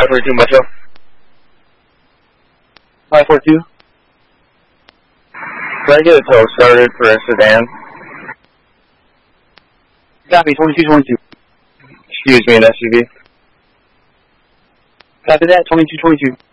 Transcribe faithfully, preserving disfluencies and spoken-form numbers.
five four two Metro. five four two. Can I get a tow started for a sedan? Copy, twenty-two twenty-two. Excuse me, an S U V. Copy that, twenty-two twenty-two.